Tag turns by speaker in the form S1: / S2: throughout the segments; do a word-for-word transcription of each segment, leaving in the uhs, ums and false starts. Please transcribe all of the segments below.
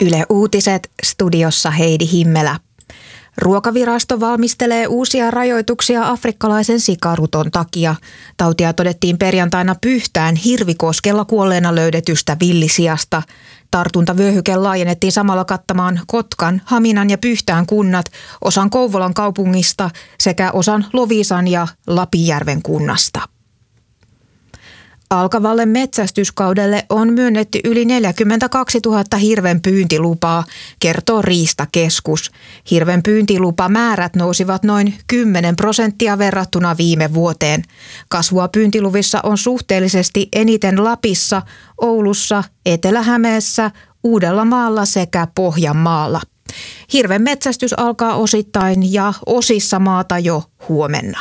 S1: Yle Uutiset, studiossa Heidi Himmelä. Ruokavirasto valmistelee uusia rajoituksia afrikkalaisen sikaruton takia. Tautia todettiin perjantaina Pyhtään Hirvikoskella kuolleena löydetystä villisiasta. Tartuntavyöhyke laajennettiin samalla kattamaan Kotkan, Haminan ja Pyhtään kunnat, osan Kouvolan kaupungista sekä osan Loviisan ja Lapinjärven kunnasta. Alkavalle metsästyskaudelle on myönnetty yli neljäkymmentäkaksituhatta hirven pyyntilupaa, kertoo Riistakeskus. Hirven pyyntilupamäärät nousivat noin kymmenen prosenttia verrattuna viime vuoteen. Kasvua pyyntiluvissa on suhteellisesti eniten Lapissa, Oulussa, Etelä-Hämeessä, Uudellamaalla sekä Pohjanmaalla. Hirven metsästys alkaa osittain ja osissa maata jo huomenna.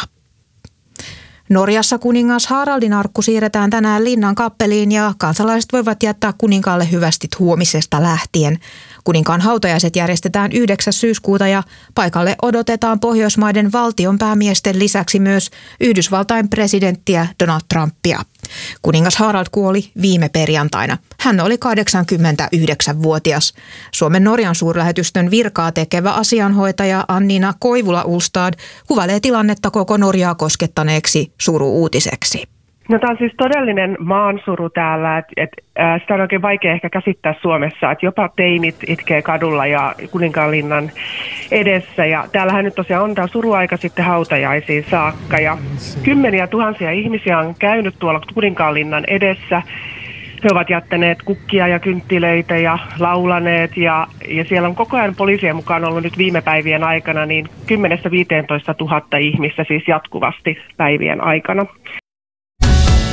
S1: Norjassa kuningas Haraldin arkku siirretään tänään linnan kappeliin ja kansalaiset voivat jättää kuninkaalle hyvästit huomisesta lähtien. Kuninkaan hautajaiset järjestetään yhdeksäs syyskuuta ja paikalle odotetaan Pohjoismaiden valtionpäämiesten lisäksi myös Yhdysvaltain presidenttiä Donald Trumpia. Kuningas Harald kuoli viime perjantaina. Hän oli kahdeksankymmentäyhdeksänvuotias. Suomen Norjan suurlähetystön virkaa tekevä asianhoitaja Annina Koivula-Ulstad kuvailee tilannetta koko Norjaa koskettaneeksi suru-uutiseksi.
S2: No, tämä on siis todellinen maansuru täällä, että et, äh, sitä on oikein vaikea ehkä käsittää Suomessa, että jopa teinit itkee kadulla ja Kuninkaanlinnan edessä. Ja täällähän nyt tosiaan on tämä suruaika sitten hautajaisiin saakka ja kymmeniä tuhansia ihmisiä on käynyt tuolla Kuninkaanlinnan edessä. He ovat jättäneet kukkia ja kynttilöitä ja laulaneet ja, ja siellä on koko ajan poliisien mukaan ollut nyt viime päivien aikana niin kymmenestä viiteentoista tuhatta ihmistä siis jatkuvasti päivien aikana.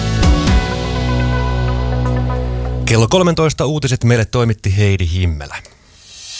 S3: Kello kolmetoista uutiset meille toimitti Heidi Himmelä.